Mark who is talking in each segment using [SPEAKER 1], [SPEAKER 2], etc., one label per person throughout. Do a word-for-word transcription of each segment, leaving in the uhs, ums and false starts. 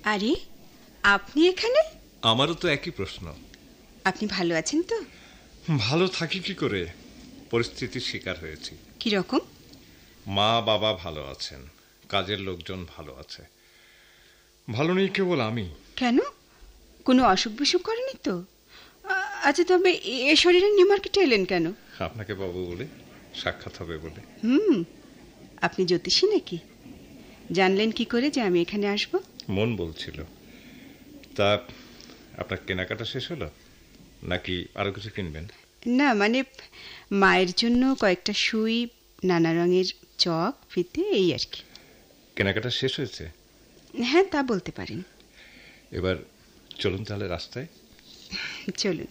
[SPEAKER 1] আরে আপনি এখানে?
[SPEAKER 2] আমারও তো একই প্রশ্ন।
[SPEAKER 1] আপনি ভালো আছেন তো?
[SPEAKER 2] ভালো থাকি কি করে, পরিস্থিতির শিকার হয়েছি।
[SPEAKER 1] কি রকম?
[SPEAKER 2] মা বাবা ভালো আছেন, কাজের লোকজন ভালো আছে, ভালো নেই কেবল আমি।
[SPEAKER 1] কেন, কোনো অসুখ বিসুখ করেনি তো? আচ্ছা, তবে এ শরীরে নিউ মার্কেটে এলেন কেন?
[SPEAKER 2] আপনাকে বাবু বলে, সাক্ষাৎ হবে বলে।
[SPEAKER 1] হুম, আপনি জ্যোতিষী নাকি? জানলেন কি করে যে আমি এখানে আসব?
[SPEAKER 2] মন বলছিল। তা আপনার কেনাকাটা শেষ হলো নাকি আরো কিছু কিনবেন?
[SPEAKER 1] না, মানে মায়ের জন্য কয়েকটা সুই, নানা রঙের চক, ফিতে, এই আর কি।
[SPEAKER 2] কেনাকাটা শেষ হয়েছে?
[SPEAKER 1] হ্যাঁ, তা বলতে পারেন।
[SPEAKER 2] এবার চলুন তাহলে রাস্তায়।
[SPEAKER 1] চলুন।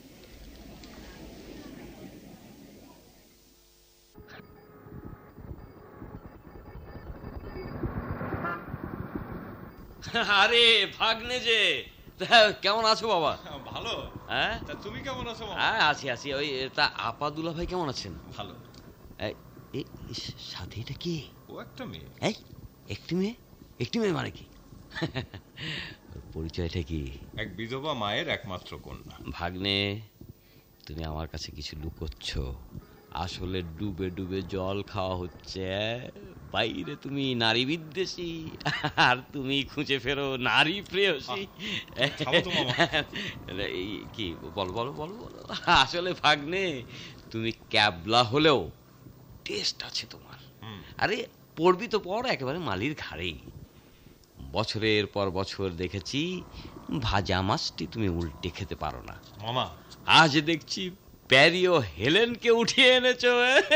[SPEAKER 3] আরে ভাগ্নে যে, কেমন আছো বাবা?
[SPEAKER 2] ভালো।
[SPEAKER 3] হ্যাঁ,
[SPEAKER 2] তা তুমি কেমন আছো?
[SPEAKER 3] হ্যাঁ আছি আছি। ওই তা আপা দুলা ভাই কেমন আছেন?
[SPEAKER 2] ভালো।
[SPEAKER 3] সাথে এটা কি?
[SPEAKER 2] ও একটা মেয়ে।
[SPEAKER 3] এই একটি মেয়ে? একটি মেয়ে মানে কি? পরিচয়টা কি?
[SPEAKER 2] এক বিধবা মায়ের একমাত্র কন্যা।
[SPEAKER 3] ভাগ্নে, তুমি আমার কাছে কিছু লুকোচ্ছ। আসলে ডুবে ডুবে জল খাওয়া হচ্ছে। বাইরে তুমি নারী বিদ্বেষী, আর তুমি খুঁজে ফেরো নারী প্রেয়সী। কি বল বলো বলো বলো। আসলে ভাগ্নে, তুমি ক্যাবলা হলেও টেস্ট আছে তোমার। আরে পড়বি তো পড় একেবারে মালির ঘাড়েই। বছরের পর বছর দেখেছি ভাজা মাছটি তুমি উল্টে খেতে পারো না।
[SPEAKER 2] মামা,
[SPEAKER 3] আজ দেখছি প্যারিও হেলেনকে উঠিয়ে এনেছো।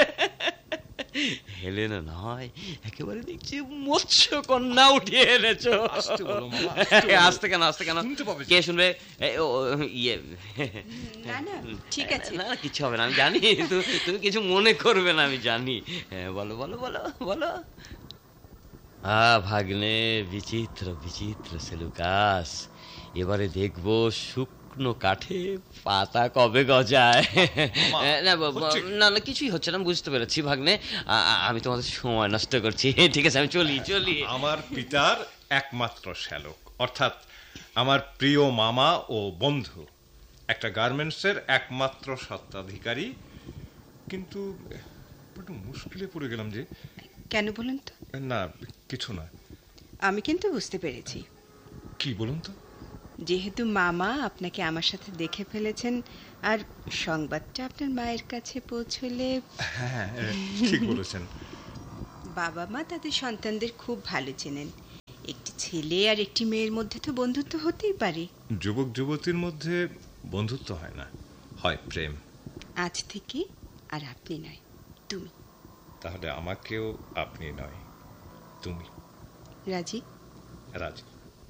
[SPEAKER 3] হেলেন নয়, একেবারে দেখছি মৎস্য কন্যা উঠিয়ে এনেছো। আসতে কেন আসতে কেন, কে শুনবে? ইয়ে
[SPEAKER 1] না না, ঠিক আছে,
[SPEAKER 3] না কিছু হবে না, আমি জানি। তুমি কিছু মনে করবে না, আমি জানি। বলো বলো বলো বলো। আ ভাগ্নে, বিচিত্র বিচিত্র সেলুকাস। এবারে দেখবো শুকনো কাঠে পাতা কবে গজায়। না না, কিছুই হচ্ছে না, বুঝতে পেরেছি ভাগ্নে। আমি তোমাদের সময় নষ্ট করছি। ঠিক আছে, আমি চলি চলি।
[SPEAKER 2] আমার পিতার একমাত্র শ্যালক, অর্থাৎ আমার প্রিয় মামা ও বন্ধু, একটা গার্মেন্টসের একমাত্র স্বত্বাধিকারী। কিন্তু একটু মুশকিলে পড়ে গেলাম যে।
[SPEAKER 1] কেন বলুন তো?
[SPEAKER 2] না কিছু না।
[SPEAKER 1] আমি কিন্তু বুঝতে পেরেছি।
[SPEAKER 2] কি বলুন তো?
[SPEAKER 1] যেহেতু মামা আপনাকে আমার সাথে দেখে ফেলেছেন, আর সংবাদটা আপনার মায়ের কাছে পৌঁছলে।
[SPEAKER 2] হ্যাঁ ঠিক বলেছেন।
[SPEAKER 1] বাবা মা তাদের সন্তানদের খুব ভালো চেনেন। একটি ছেলে আর একটি মেয়ের মধ্যে তো বন্ধুত্ব হতেই পারে।
[SPEAKER 2] যুবক যুবতীর মধ্যে বন্ধুত্ব হয় না, হয় প্রেম।
[SPEAKER 1] আজ থেকে আর আপনি নয়, তুমি।
[SPEAKER 2] তাহলে আমাকেও আপনি নয়, তুমি।
[SPEAKER 1] রাজি?
[SPEAKER 2] রাজি।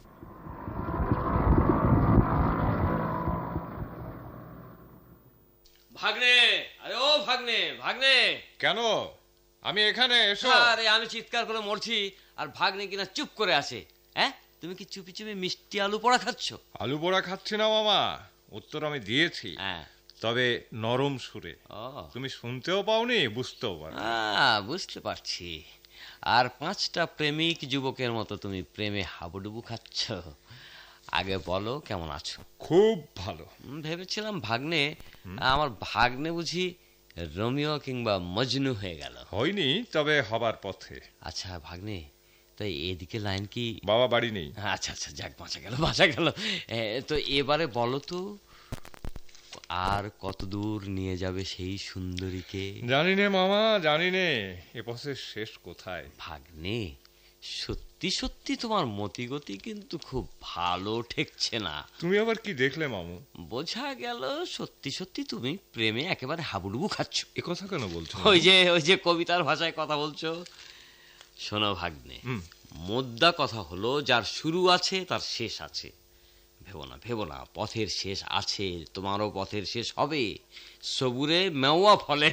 [SPEAKER 3] ভাগ্নে, আরে ও ভাগ্নে, ভাগ্নে।
[SPEAKER 2] কেন? আমি এখানে, এসো।
[SPEAKER 3] আরে আমি চিৎকার করে মরছি, আর ভাগ্নে কিনা চুপ করে আসে। হ্যাঁ, তুমি কি চুপি চুপি মিষ্টি আলু পোড়া খাচ্ছ?
[SPEAKER 2] আলু পোড়া খাচ্ছি না মামা, উত্তর আমি দিয়েছি, তবে নরম সুরে। তুমি শুনতেও পাওনি, বুঝতেও পারো।
[SPEAKER 3] বুঝতে পারছি। আর পাঁচটা প্রেমিক যুবকের মতো তুমি প্রেমে হাবুডুবু খাচ্ছ। আগে বলো, কেমন আছো?
[SPEAKER 2] খুব ভালো।
[SPEAKER 3] ভেবেছিলাম ভাগ্নে, আমার ভাগ্নে বুঝি রোমিও কিংবা মজনু হয়ে গেল।
[SPEAKER 2] হয়নি, তবে হবার পথে।
[SPEAKER 3] আচ্ছা ভাগ্নে, তাই এদিকে লাইন কি?
[SPEAKER 2] বাবা বাড়ি নেই।
[SPEAKER 3] আচ্ছা আচ্ছা, যাক, বাঁচা গেল বাঁচা গেল। তো এবারে বলো তো, আর কত দূর নিয়ে যাবে সেই সুন্দরীকে?
[SPEAKER 2] জানি নে মামা, জানি নে এ পথের শেষ কোথায়।
[SPEAKER 3] ভাগ্নে, সত্যি সত্যি তোমার মতিগতি কিন্তু খুব ভালো ঠেকছে না।
[SPEAKER 2] তুমি আবার কি দেখলে মামু?
[SPEAKER 3] বোঝা গেল সত্যি সত্যি তুমি প্রেমে একেবারে হাবুডুবু খাচ্ছ।
[SPEAKER 2] এ কথা কেন বলছো?
[SPEAKER 3] ওই যে ওই যে কবিতার ভাষায় কথা বলছো। শোনো ভাগ্নে, মোদ্দা কথা হলো, যার শুরু আছে তার শেষ আছে। ভেবো না ভেবো না, পথের শেষ আছে, তোমারও পথের শেষ হবে। সবুরে মেওয়া ফলে।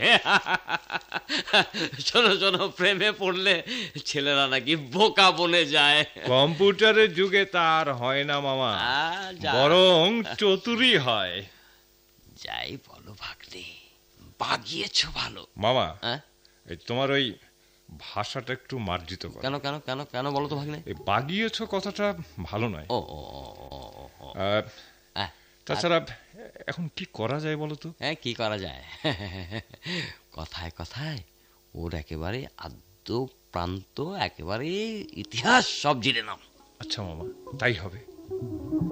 [SPEAKER 3] শোনো শোনো, প্রেমে পড়লে ছেলেরা নাকি বোকা বনে যায়।
[SPEAKER 2] কম্পিউটারের যুগে তার হয় না মামা, বরং চতুরই হয়।
[SPEAKER 3] যাই বলো ভাগ্নে, বাগিয়েছ ভালো
[SPEAKER 2] মামা। তোমার ওই ভাষাটা একটু মার্জিত করো।
[SPEAKER 3] কেন কেন কেন কেন বলো তো ভাগ্নে?
[SPEAKER 2] এই বাগিয়েছ কথাটা ভালো নয়।
[SPEAKER 3] ও ও ও, ও, ও, ও।
[SPEAKER 2] আহ,
[SPEAKER 3] হ্যাঁ,
[SPEAKER 2] তাছাড়া এখন কি করা যায় বলো তো?
[SPEAKER 3] হ্যাঁ কি করা যায়? কথায় কথায় ওর একেবারে আদ্য প্রান্ত একেবারে ইতিহাস সব জেনে নাও।
[SPEAKER 2] আচ্ছা মামা, তাই হবে।